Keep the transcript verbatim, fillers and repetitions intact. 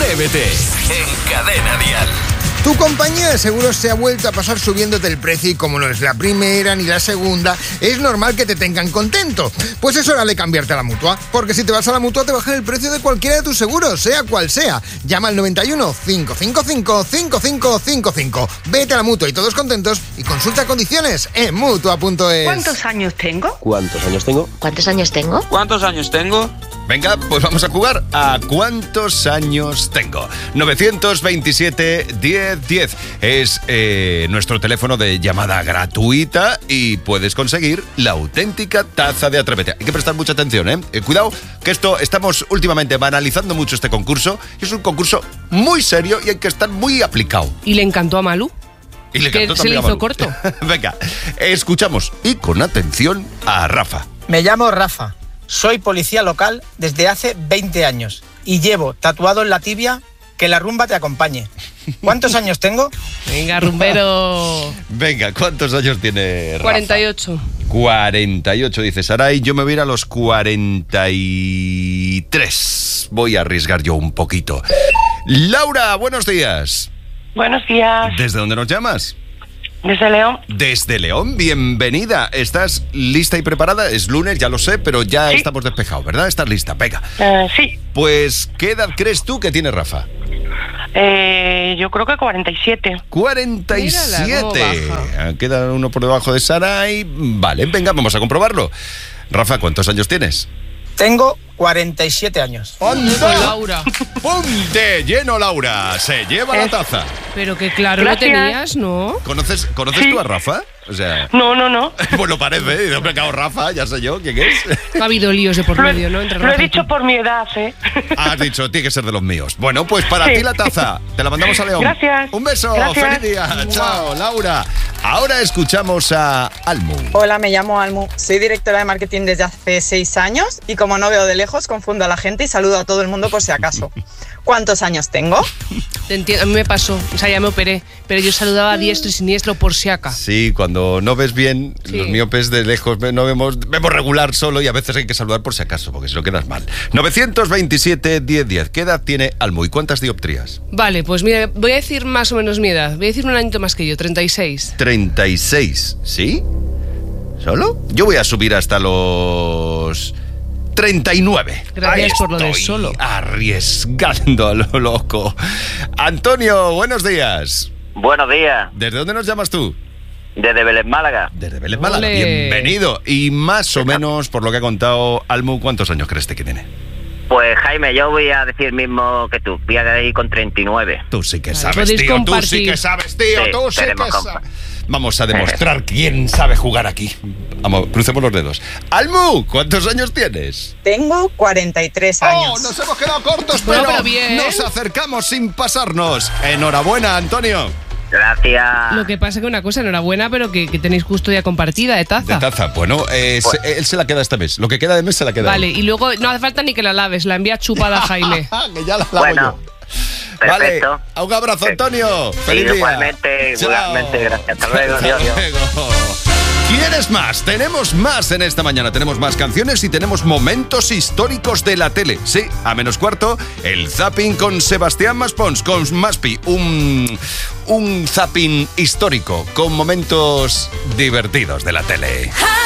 Atrévete en Cadena Dial. Tu compañía de seguros se ha vuelto a pasar subiéndote el precio y como no es la primera ni la segunda, es normal que te tengan contento. Pues es hora de cambiarte a la Mutua, porque si te vas a la Mutua te bajan el precio de cualquiera de tus seguros, sea cual sea. Llama al noventa y uno, cinco cinco cinco, cinco cinco cinco cinco. Vete a la Mutua y todos contentos y consulta condiciones en Mutua punto es. ¿Cuántos años tengo? ¿Cuántos años tengo? ¿Cuántos años tengo? ¿Cuántos años tengo? Venga, pues vamos a jugar a ¿cuántos años tengo? novecientos veintisiete, diez diez es eh, nuestro teléfono de llamada gratuita y puedes conseguir la auténtica taza de Atrévete. Hay que prestar mucha atención, ¿eh? eh cuidado, que esto estamos últimamente banalizando mucho este concurso. Es un concurso muy serio y hay que estar muy aplicado. Y le encantó a Malú. Y le que encantó se le también a hizo Manu. corto. Venga, escuchamos y con atención a Rafa. Me llamo Rafa, soy policía local desde hace veinte años y llevo tatuado en la tibia que la rumba te acompañe. ¿Cuántos años tengo? Venga, rumbero. Venga, ¿cuántos años tiene Rafa? cuarenta y ocho. cuarenta y ocho, dice Saray. Yo me voy a ir a los cuarenta y tres. Voy a arriesgar yo un poquito. Laura, buenos días. Buenos días. ¿Desde dónde nos llamas? Desde León. Desde León, bienvenida. ¿Estás lista y preparada? Es lunes, ya lo sé, pero ya Sí. estamos despejados, ¿verdad? ¿Estás lista? Venga. Eh, sí. Pues, ¿qué edad crees tú que tiene Rafa? Eh, yo creo que cuarenta y siete. cuarenta y Mírala, cómo siete. baja. Queda uno por debajo de Saray. Vale, venga, vamos a comprobarlo. Rafa, ¿cuántos años tienes? Tengo cuarenta y siete años. Con Laura. ¡Pum! De lleno, Laura. Se lleva la Es- taza. Pero que claro Gracias. lo tenías, ¿no? ¿Conoces, ¿conoces Sí. tú a Rafa? O sea, No, no, no. pues lo parece. ¿eh? Me cago Rafa, ya sé yo quién es. Ha habido líos de por Lo he, medio, ¿no? Entre lo he Rafa y dicho tú. por mi edad, ¿eh? Has dicho, tiene que ser de los míos. Bueno, pues para Sí. ti la taza. Te la mandamos a León. Gracias. Un beso. Gracias. Feliz día. Chao, Laura. Ahora escuchamos a Almu. Hola, me llamo Almu. Soy directora de marketing desde hace seis años y como no veo de lejos, confundo a la gente y saludo a todo el mundo por si acaso. ¿Cuántos años tengo? Te entiendo, a mí me pasó, o sea, ya me operé, pero yo saludaba a diestro y siniestro por si acaso. Sí, cuando no ves bien, Sí. los miopes de lejos no vemos, vemos regular solo y a veces hay que saludar por si acaso, porque si no quedas mal. novecientos veintisiete, diez diez. ¿Qué edad tiene Almu y cuántas dioptrías? Vale, pues mira, voy a decir más o menos mi edad. Voy a decir un añito más que yo, treinta y seis. treinta y seis, ¿sí? ¿Solo? Yo voy a subir hasta los treinta y nueve. Gracias Ahí por lo de estoy, solo. Arriesgando a lo loco. Antonio, buenos días. Buenos días, ¿Desde dónde nos llamas tú? desde Belén, Málaga. Desde Vélez Málaga. Ole. Bienvenido. Y más o menos, por lo que ha contado Almu, ¿cuántos años crees que tiene? Pues Jaime, yo voy a decir mismo que tú, voy a ir con treinta y nueve. Tú sí que Vale, sabes, podéis tío. Tú sí compartir. que sabes, tío. Sí, tú sí que tenemos sabes. compa. Vamos a demostrar quién sabe jugar aquí. Vamos, crucemos los dedos. Almu, ¿cuántos años tienes? Tengo cuarenta y tres años. Oh, nos hemos quedado cortos, Bueno, pero pero bien. nos acercamos sin pasarnos. Enhorabuena, Antonio. Gracias. Lo que pasa que una cosa, enhorabuena, pero que, que tenéis custodia compartida de taza. De taza. Bueno, eh, Pues- se- él se la queda este mes. Lo que queda de mes se la queda. Vale, él. y luego no hace falta ni que la laves, la envía chupada a Jaime. que ya la lavo Bueno, yo. Vale, perfecto. un abrazo, Antonio. Feliz día. Igualmente, Chao. igualmente, gracias. Hasta luego, Hasta adiós, adiós. luego. ¿Quieres más? Tenemos más en esta mañana. Tenemos más canciones y tenemos momentos históricos de la tele. Sí, a menos cuarto, el zapping con Sebastián Maspons, con Maspi. Un, un zapping histórico con momentos divertidos de la tele.